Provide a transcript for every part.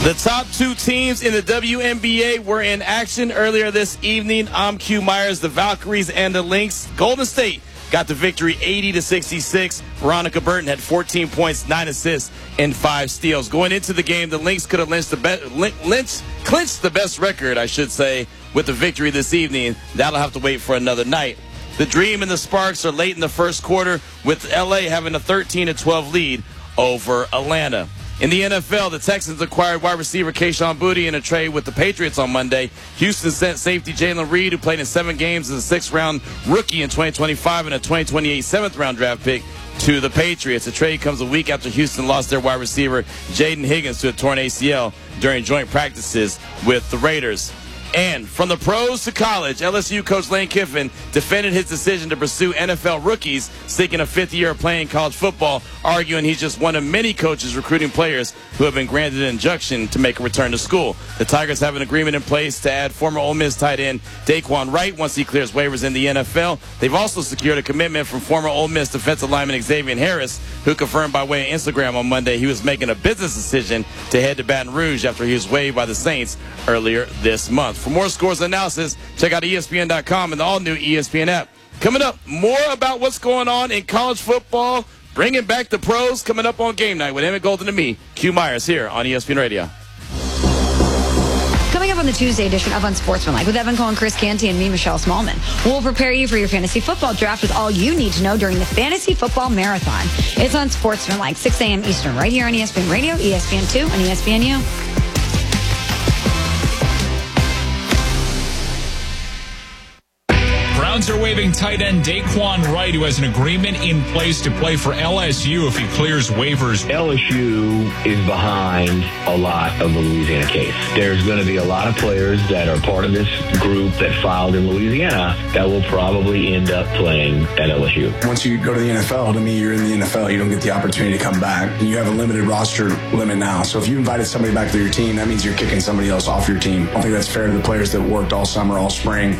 The top two teams in the WNBA were in action earlier this evening. I'm Q Myers, the Valkyries and the Lynx. Golden State got the victory 80-66. Veronica Burton had 14 points, 9 assists, and 5 steals. Going into the game, the Lynx could have clinched the best record, I should say, with the victory this evening. That'll have to wait for another night. The Dream and the Sparks are late in the first quarter, with LA having a 13-12 lead over Atlanta. In the NFL, the Texans acquired wide receiver Kayshon Boutte in a trade with the Patriots on Monday. Houston sent safety Jalen Reed, who played in 7 games as a 6th-round rookie in 2025 and a 2028 7th-round draft pick, to the Patriots. The trade comes a week after Houston lost their wide receiver Jaden Higgins to a torn ACL during joint practices with the Raiders. And from the pros to college, LSU coach Lane Kiffin defended his decision to pursue NFL rookies seeking a 5th year of playing college football, arguing he's just one of many coaches recruiting players who have been granted an injunction to make a return to school. The Tigers have an agreement in place to add former Ole Miss tight end Daquan Wright once he clears waivers in the NFL. They've also secured a commitment from former Ole Miss defensive lineman Xavier Harris, who confirmed by way of Instagram on Monday he was making a business decision to head to Baton Rouge after he was waived by the Saints earlier this month. For more scores and analysis, check out ESPN.com and the all-new ESPN app. Coming up, more about what's going on in college football, bringing back the pros, coming up on Game Night with Emmett Golden and me, Q Myers, here on ESPN Radio. Coming up on the Tuesday edition of Unsportsmanlike with Evan Cohen, Chris Canty, and me, Michelle Smallman. We'll prepare you for your fantasy football draft with all you need to know during the Fantasy Football Marathon. It's Unsportsmanlike, 6 a.m. Eastern, right here on ESPN Radio, ESPN2, and ESPNU. Browns are waiving tight end Daquan Wright, who has an agreement in place to play for LSU if he clears waivers. LSU is behind a lot of the Louisiana case. There's going to be a lot of players that are part of this group that filed in Louisiana that will probably end up playing at LSU. Once you go to the NFL, to me, you're in the NFL. You don't get the opportunity to come back. You have a limited roster limit now. So if you invited somebody back to your team, that means you're kicking somebody else off your team. I don't think that's fair to the players that worked all summer, all spring.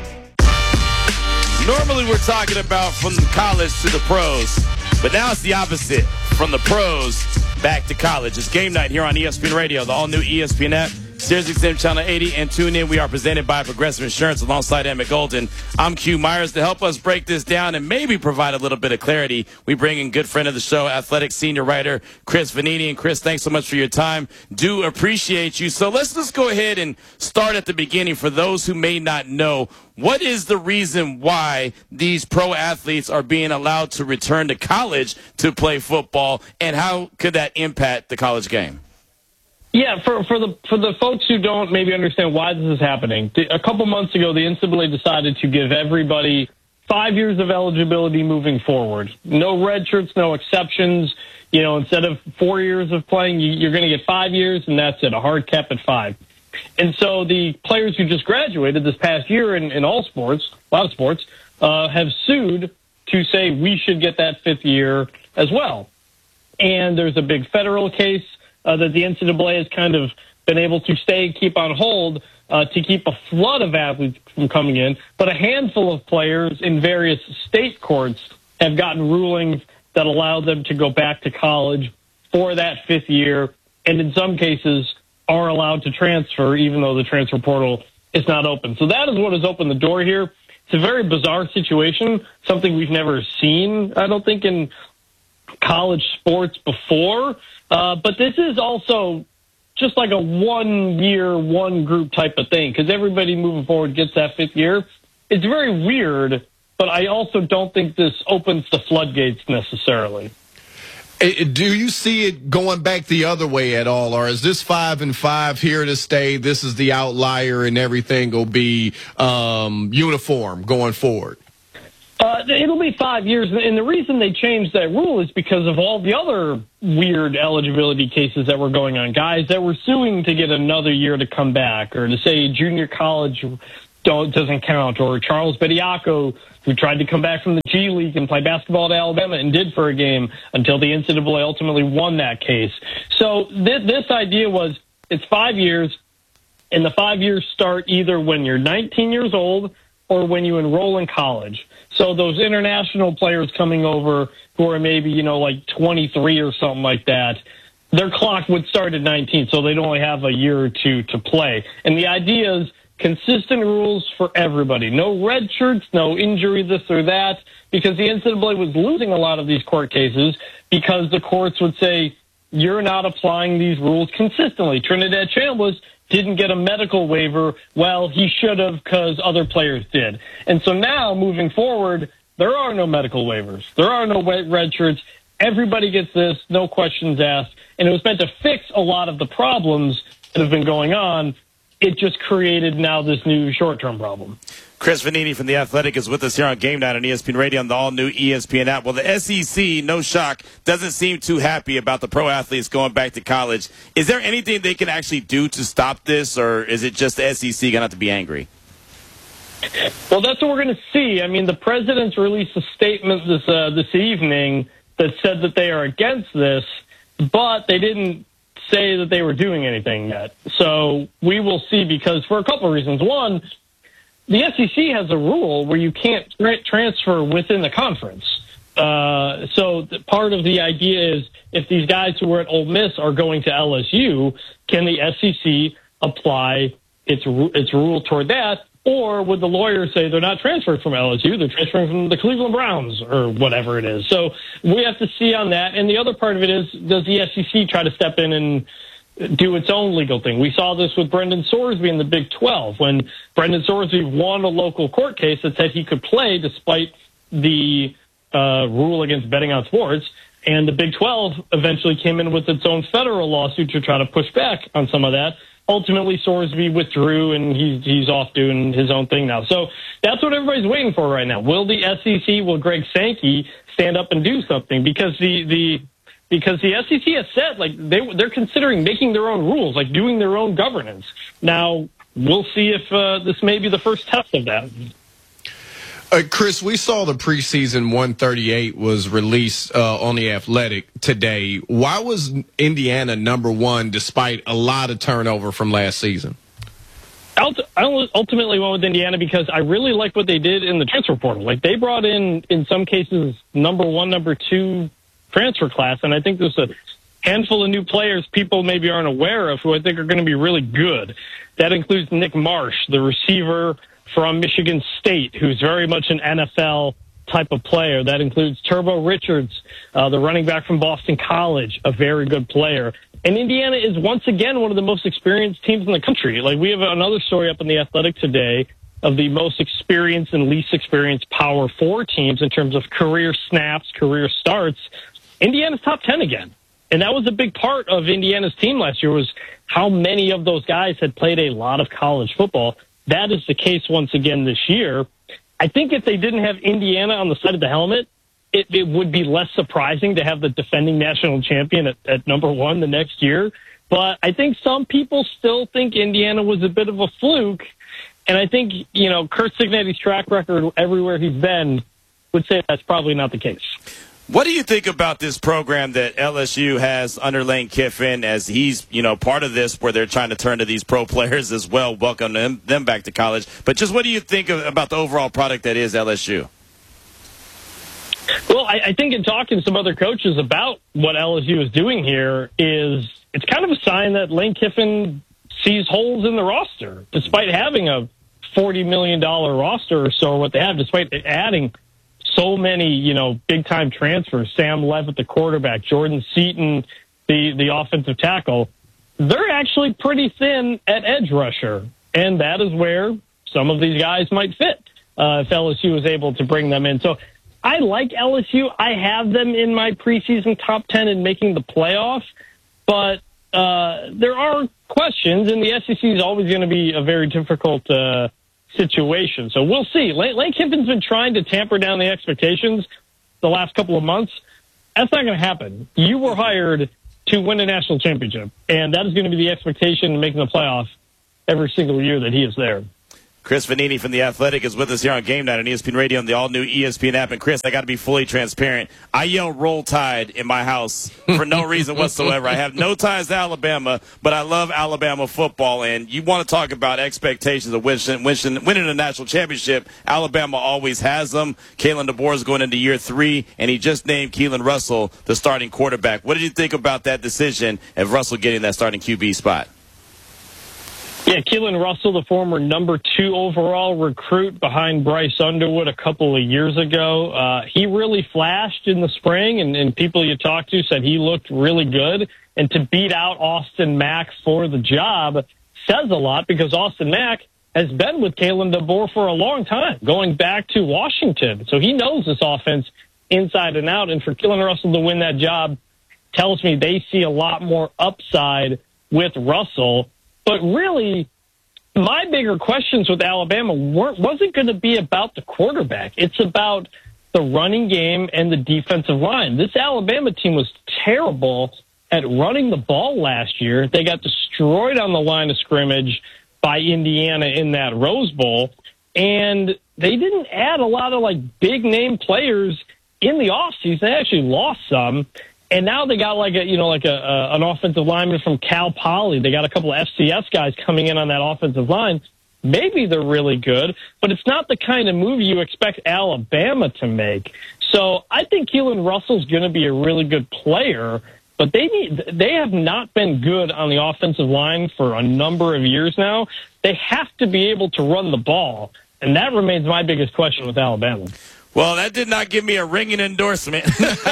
Normally we're talking about from college to the pros, but now it's the opposite. From the pros back to college. It's Game Night here on ESPN Radio, the all-new ESPN app, SiriusXM Channel 80, and tune in. We are presented by Progressive Insurance alongside Emmett Golden. I'm Q Myers. To help us break this down and maybe provide a little bit of clarity, we bring in good friend of the show, athletic senior writer Chris Vannini. And Chris, thanks so much for your time. Do appreciate you. So let's just go ahead and start at the beginning for those who may not know. What is the reason why these pro athletes are being allowed to return to college to play football, and how could that impact the college game? Yeah, for the folks who don't maybe understand why this is happening, a couple months ago, the NCAA decided to give everybody 5 years of eligibility moving forward. No red shirts, no exceptions. You know, instead of 4 years of playing, you're going to get 5 years, and that's it, a hard cap at 5. And so the players who just graduated this past year in all sports, a lot of sports, have sued to say we should get that 5th year as well. And there's a big federal case that the NCAA has kind of been able to keep on hold to keep a flood of athletes from coming in. But a handful of players in various state courts have gotten rulings that allow them to go back to college for that 5th year, and in some cases are allowed to transfer even though the transfer portal is not open. So that is what has opened the door here. It's a very bizarre situation, something we've never seen, I don't think, in college sports before. But this is also just like a 1 year, one group type of thing, because everybody moving forward gets that 5th year. It's very weird, but I also don't think this opens the floodgates necessarily. Do you see it going back the other way at all, or is this 5 and 5 here to stay? This is the outlier, and everything will be uniform going forward? It'll be 5 years, and the reason they changed that rule is because of all the other weird eligibility cases that were going on. Guys that were suing to get another year to come back, or to say junior college doesn't count, or Charles Bediako, who tried to come back from the G League and play basketball at Alabama and did for a game until the NCAA ultimately won that case. So this idea was it's 5 years, and the 5 years start either when you're 19 years old or when you enroll in college. So those international players coming over who are maybe, like 23 or something like that, their clock would start at 19, so they'd only have a year or two to play. And the idea is consistent rules for everybody. No red shirts, no injury, this or that, because the NCAA was losing a lot of these court cases because the courts would say, you're not applying these rules consistently. Trinidad Chambliss didn't get a medical waiver. Well, he should have because other players did. And so now, moving forward, there are no medical waivers. There are no red shirts. Everybody gets this, no questions asked. And it was meant to fix a lot of the problems that have been going on. It just created now this new short-term problem. Chris Vannini from The Athletic is with us here on Game Night on ESPN Radio on the all-new ESPN app. Well, the SEC, no shock, doesn't seem too happy about the pro athletes going back to college. Is there anything they can actually do to stop this, or is it just the SEC going to have to be angry? Well, that's what we're going to see. I mean, the president's released a statement this evening that said that they are against this, but they didn't say that they were doing anything yet. So we will see, because for a couple of reasons. One, the SEC has a rule where you can't transfer within the conference. So part of the idea is if these guys who were at Ole Miss are going to LSU, can the SEC apply its rule toward that? Or would the lawyers say they're not transferred from LSU, they're transferring from the Cleveland Browns or whatever it is? So we have to see on that. And the other part of it is, does the SEC try to step in and do its own legal thing? We saw this with Brendan Sorsby in the Big 12 when Brendan Sorsby won a local court case that said he could play despite the rule against betting on sports. And the Big 12 eventually came in with its own federal lawsuit to try to push back on some of that. Ultimately, Sorsby withdrew, and he's off doing his own thing now. So that's what everybody's waiting for right now. Will the SEC, will Greg Sankey stand up and do something? Because the SEC has said, like, they're considering making their own rules, like doing their own governance. Now, we'll see if this may be the first test of that. Chris, we saw the preseason 138 was released on The Athletic today. Why was Indiana number one despite a lot of turnover from last season? I ultimately went with Indiana because I really like what they did in the transfer portal. Like, they brought in some cases, number one, number two transfer class, and I think there's a handful of new players people maybe aren't aware of who I think are going to be really good. That includes Nick Marsh, the receiver from Michigan State, who's very much an NFL type of player. That includes Turbo Richards, the running back from Boston College, a very good player. And Indiana is once again one of the most experienced teams in the country. Like, we have another story up in The Athletic today of the most experienced and least experienced Power 4 teams in terms of career snaps, career starts. Indiana's top 10 again. And that was a big part of Indiana's team last year, was how many of those guys had played a lot of college football. That is the case once again this year. I think if they didn't have Indiana on the side of the helmet, it would be less surprising to have the defending national champion at number one the next year. But I think some people still think Indiana was a bit of a fluke. And I think, Curt Cignetti's track record everywhere he's been would say that's probably not the case. What do you think about this program that LSU has under Lane Kiffin, as he's, part of this where they're trying to turn to these pro players as well, welcome them back to college? But just what do you think about the overall product that is LSU? Well, I think in talking to some other coaches about what LSU is doing here it's kind of a sign that Lane Kiffin sees holes in the roster, despite having a $40 million roster or so, what they have, despite adding so many, big-time transfers. Sam Levitt, the quarterback, Jordan Seaton, the offensive tackle. They're actually pretty thin at edge rusher, and that is where some of these guys might fit if LSU is able to bring them in. So I like LSU. I have them in my preseason top 10 and making the playoffs, but there are questions, and the SEC is always going to be a very difficult situation. So we'll see. Lane Kiffin's been trying to tamper down the expectations the last couple of months. That's not going to happen. You were hired to win a national championship, and that is going to be the expectation in making the playoffs every single year that he is there. Chris Vanini from The Athletic is with us here on Game Night on ESPN Radio and the all-new ESPN app. And, Chris, I got to be fully transparent. I yell Roll Tide in my house for no reason whatsoever. I have no ties to Alabama, but I love Alabama football. And you want to talk about expectations of winning a national championship. Alabama always has them. Kalen DeBoer is going into year 3, and he just named Keelan Russell the starting quarterback. What did you think about that decision of Russell getting that starting QB spot? Yeah, Keelan Russell, the former number 2 overall recruit behind Bryce Underwood a couple of years ago. He really flashed in the spring, and people you talked to said he looked really good. And to beat out Austin Mack for the job says a lot, because Austin Mack has been with Kalen DeBoer for a long time, going back to Washington. So he knows this offense inside and out. And for Keelan Russell to win that job tells me they see a lot more upside with Russell. But really, my bigger questions with Alabama wasn't going to be about the quarterback. It's about the running game and the defensive line. This Alabama team was terrible at running the ball last year. They got destroyed on the line of scrimmage by Indiana in that Rose Bowl. And they didn't add a lot of big-name players in the offseason. They actually lost some. And now they got an offensive lineman from Cal Poly. They got a couple of FCS guys coming in on that offensive line. Maybe they're really good, but it's not the kind of move you expect Alabama to make. So I think Keelan Russell's going to be a really good player, but they have not been good on the offensive line for a number of years now. They have to be able to run the ball, and that remains my biggest question with Alabama. Well, that did not give me a ringing endorsement.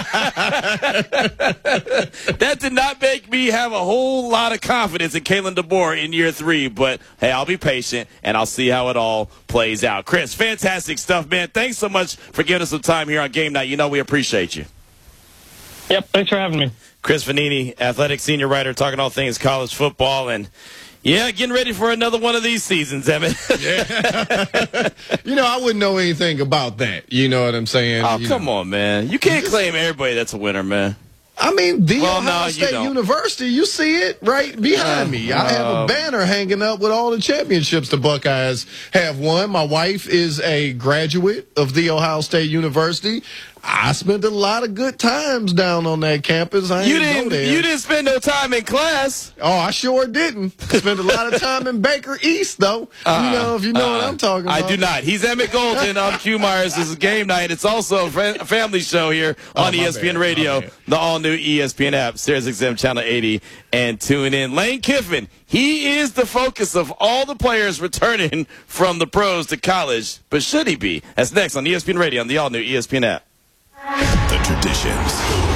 That did not make me have a whole lot of confidence in Kalen DeBoer in year 3. But, hey, I'll be patient, and I'll see how it all plays out. Chris, fantastic stuff, man. Thanks so much for giving us some time here on Game Night. You know we appreciate you. Yep, thanks for having me. Chris Vanini, athletic senior writer, talking all things college football. And yeah, getting ready for another one of these seasons, Evan. Yeah. I wouldn't know anything about that. You know what I'm saying? Oh, come on, man. You can't claim everybody that's a winner, man. I mean, Ohio State University, you see it right behind me. I have a banner hanging up with all the championships the Buckeyes have won. My wife is a graduate of The Ohio State University. I spent a lot of good times down on that campus. You didn't spend no time in class. Oh, I sure didn't. Spent a lot of time in Baker East, though. If you know what I'm talking about. I do not. He's Emmett Golden. I'm Q Myers. This is Game Night. It's also a family show here on ESPN Radio, the all-new ESPN app, SiriusXM Channel 80, and tune in. Lane Kiffin, he is the focus of all the players returning from the pros to college. But should he be? That's next on ESPN Radio on the all-new ESPN app. The traditions,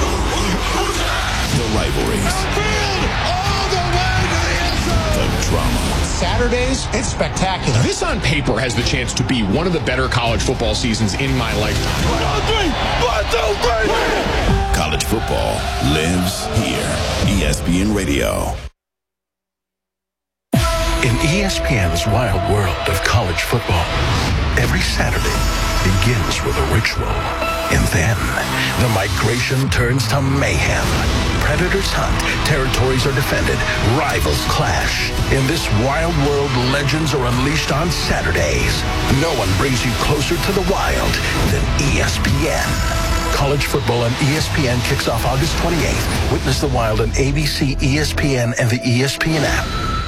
the rivalries, the drama. Saturdays, it's spectacular. This on paper has the chance to be one of the better college football seasons in my lifetime. 1, 2, 3. College football lives here. ESPN Radio. In ESPN's wild world of college football, every Saturday begins with a ritual. And then, the migration turns to mayhem. Predators hunt, territories are defended, rivals clash. In this wild world, legends are unleashed on Saturdays. No one brings you closer to the wild than ESPN. College football on ESPN kicks off August 28th. Witness the wild on ABC, ESPN, and the ESPN app.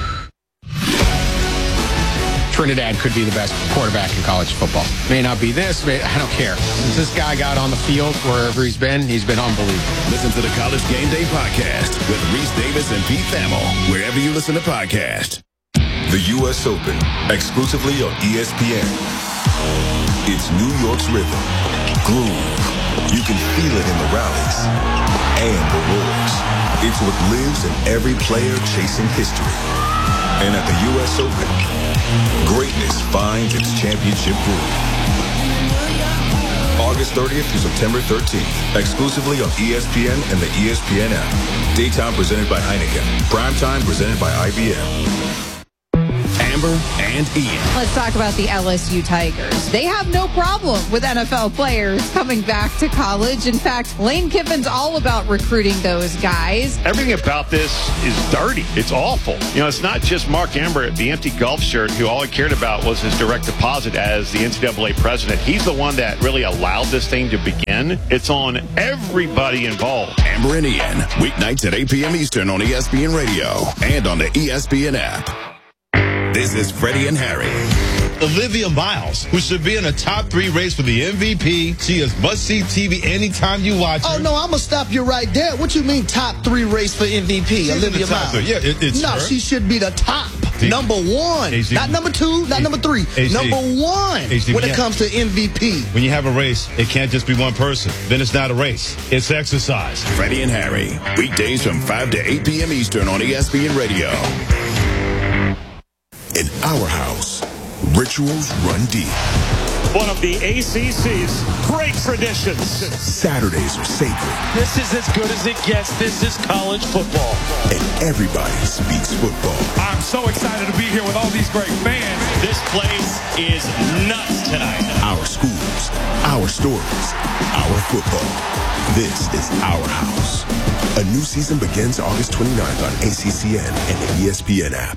Trinidad could be the best quarterback in college football. May not be this, I don't care. Since this guy got on the field, wherever he's been unbelievable. Listen to the College Game Day podcast with Reese Davis and Pete Thamel, wherever you listen to podcasts. The U.S. Open, exclusively on ESPN. It's New York's rhythm, groove. You can feel it in the rallies and the roars. It's what lives in every player chasing history. And at the U.S. Open, greatness finds its championship groove. August 30th through September 13th, exclusively on ESPN and the ESPN app. Daytime presented by Heineken. Primetime presented by IBM. Amber and Ian. Let's talk about the LSU Tigers. They have no problem with NFL players coming back to college. In fact, Lane Kiffin's all about recruiting those guys. Everything about this is dirty. It's awful. You know, it's not just Mark Amber, the empty golf shirt, who all he cared about was his direct deposit as the NCAA president. He's the one that really allowed this thing to begin. It's on everybody involved. Amber and Ian, weeknights at 8 p.m. Eastern on ESPN Radio and on the ESPN app. This is Freddie and Harry. Olivia Miles, who should be in a top 3 race for the MVP. She is must-see TV anytime you watch her. Oh, no, I'm going to stop you right there. What you mean top 3 race for MVP, She's Olivia Miles? Yeah, it's no, her. She should be the top. Number 1. AZ. Not number 2, not number 3. AZ. Number 1 AZ. when it comes to MVP. When you have a race, it can't just be one person. Then it's not a race. It's exercise. Freddie and Harry, weekdays from 5 to 8 p.m. Eastern on ESPN Radio. In our house, rituals run deep. One of the ACC's great traditions. Saturdays are sacred. This is as good as it gets. This is college football. And everybody speaks football. I'm so excited to be here with all these great fans. This place is nuts tonight. Our schools, our stories, our football. This is our house. A new season begins August 29th on ACCN and the ESPN app.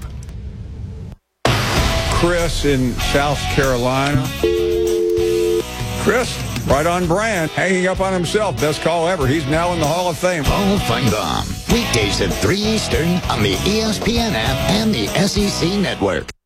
Chris in South Carolina. Chris, right on brand, hanging up on himself. Best call ever. He's now in the Hall of Fame. Paul Feinbaum. Weekdays at 3 Eastern on the ESPN app and the SEC Network.